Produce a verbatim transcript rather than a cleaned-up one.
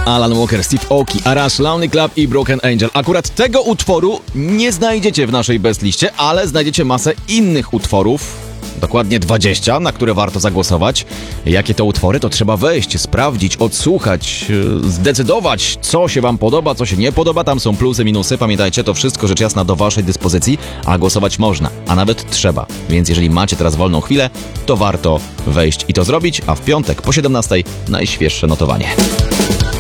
Alan Walker, Steve Aoki, Arash, Lonely Club i Broken Angel. Akurat tego utworu nie znajdziecie w naszej best liście, ale znajdziecie masę innych utworów, dokładnie dwadzieścia, na które warto zagłosować. Jakie to utwory, to trzeba wejść, sprawdzić, odsłuchać, yy, zdecydować, co się wam podoba, co się nie podoba. Tam są plusy, minusy. Pamiętajcie, to wszystko rzecz jasna do waszej dyspozycji, a głosować można, a nawet trzeba. Więc jeżeli macie teraz wolną chwilę, to warto wejść i to zrobić, a w piątek po siedemnastej najświeższe notowanie.